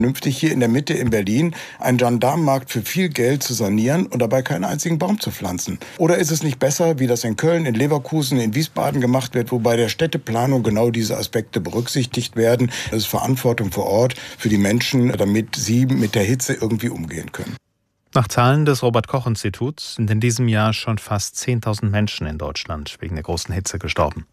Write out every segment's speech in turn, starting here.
vernünftig hier in der Mitte in Berlin einen Gendarmenmarkt für viel Geld zu sanieren und dabei keinen einzigen Baum zu pflanzen? Oder ist es nicht besser, wie das in Köln, in Leverkusen, in Wiesbaden gemacht wird, wo bei der Städteplanung genau diese Aspekte berücksichtigt werden? Das ist Verantwortung vor Ort für die Menschen, damit sie mit der Hitze irgendwie umgehen können. Nach Zahlen des Robert-Koch-Instituts sind in diesem Jahr schon fast 10.000 Menschen in Deutschland wegen der großen Hitze gestorben.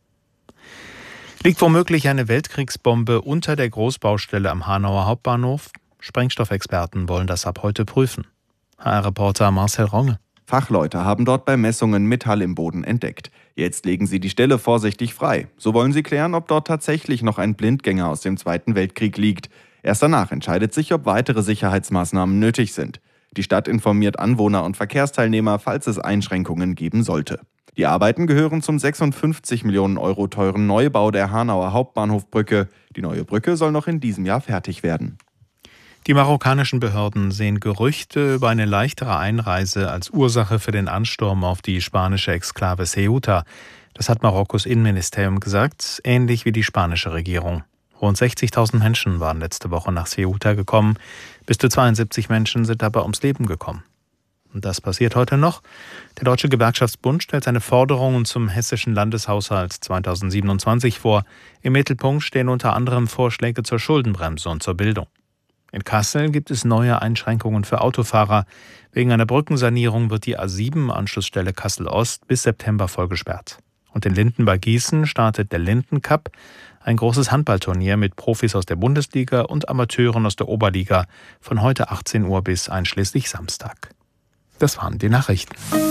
Liegt womöglich eine Weltkriegsbombe unter der Großbaustelle am Hanauer Hauptbahnhof? Sprengstoffexperten wollen das ab heute prüfen. HR-Reporter Marcel Ronge. Fachleute haben dort bei Messungen Metall im Boden entdeckt. Jetzt legen sie die Stelle vorsichtig frei. So wollen sie klären, ob dort tatsächlich noch ein Blindgänger aus dem Zweiten Weltkrieg liegt. Erst danach entscheidet sich, ob weitere Sicherheitsmaßnahmen nötig sind. Die Stadt informiert Anwohner und Verkehrsteilnehmer, falls es Einschränkungen geben sollte. Die Arbeiten gehören zum 56 Millionen Euro teuren Neubau der Hanauer Hauptbahnhofbrücke. Die neue Brücke soll noch in diesem Jahr fertig werden. Die marokkanischen Behörden sehen Gerüchte über eine leichtere Einreise als Ursache für den Ansturm auf die spanische Exklave Ceuta. Das hat Marokkos Innenministerium gesagt, ähnlich wie die spanische Regierung. Rund 60.000 Menschen waren letzte Woche nach Ceuta gekommen. Bis zu 72 Menschen sind dabei ums Leben gekommen. Und das passiert heute noch. Der Deutsche Gewerkschaftsbund stellt seine Forderungen zum hessischen Landeshaushalt 2027 vor. Im Mittelpunkt stehen unter anderem Vorschläge zur Schuldenbremse und zur Bildung. In Kassel gibt es neue Einschränkungen für Autofahrer. Wegen einer Brückensanierung wird die A7-Anschlussstelle Kassel-Ost bis September voll gesperrt. Und in Linden bei Gießen startet der Linden Cup, ein großes Handballturnier mit Profis aus der Bundesliga und Amateuren aus der Oberliga von heute 18 Uhr bis einschließlich Samstag. Das waren die Nachrichten.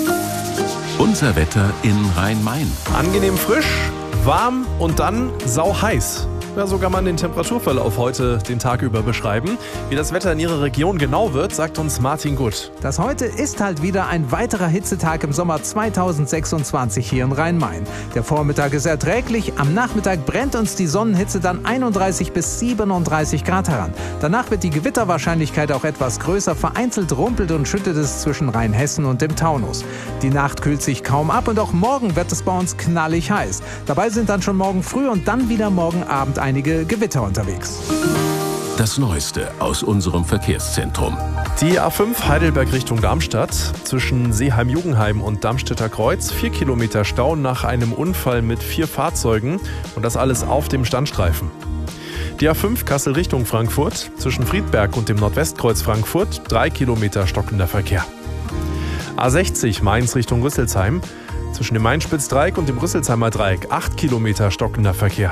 Unser Wetter in Rhein-Main. Angenehm frisch, warm und dann sauheiß. Ja, so kann man den Temperaturverlauf heute den Tag über beschreiben. Wie das Wetter in Ihrer Region genau wird, sagt uns Martin Gutt. Das heute ist halt wieder ein weiterer Hitzetag im Sommer 2026 hier in Rhein-Main. Der Vormittag ist erträglich, am Nachmittag brennt uns die Sonnenhitze dann 31 bis 37 Grad heran. Danach wird die Gewitterwahrscheinlichkeit auch etwas größer, vereinzelt rumpelt und schüttet es zwischen Rheinhessen und dem Taunus. Die Nacht kühlt sich kaum ab und auch morgen wird es bei uns knallig heiß. Dabei sind dann schon morgen früh und dann wieder morgen Abend einige Gewitter unterwegs. Das Neueste aus unserem Verkehrszentrum. Die A5 Heidelberg Richtung Darmstadt. Zwischen Seeheim-Jugenheim und Darmstädter Kreuz 4 Kilometer Stau nach einem Unfall mit 4 Fahrzeugen. Und das alles auf dem Standstreifen. Die A5 Kassel Richtung Frankfurt. Zwischen Friedberg und dem Nordwestkreuz Frankfurt 3 Kilometer stockender Verkehr. A60 Mainz Richtung Rüsselsheim. Zwischen dem Main-Spitz-Dreieck und dem Rüsselsheimer Dreieck 8 Kilometer stockender Verkehr.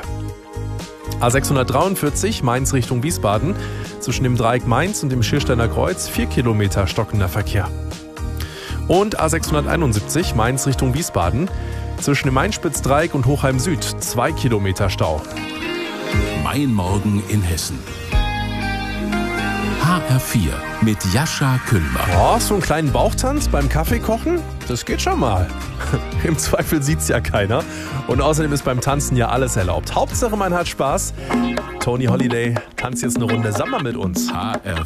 A643 Mainz Richtung Wiesbaden. Zwischen dem Dreieck Mainz und dem Schiersteiner Kreuz 4 Kilometer stockender Verkehr. Und A671 Mainz Richtung Wiesbaden. Zwischen dem Main-Spitz-Dreieck und Hochheim Süd 2 Kilometer Stau. Mein Morgen in Hessen. HR4 mit Jascha Kühlmann. Oh, so einen kleinen Bauchtanz beim Kaffeekochen? Das geht schon mal. Im Zweifel sieht's ja keiner. Und außerdem ist beim Tanzen ja alles erlaubt. Hauptsache man hat Spaß. Tony Holiday tanzt jetzt eine Runde Samba mit uns. HR4.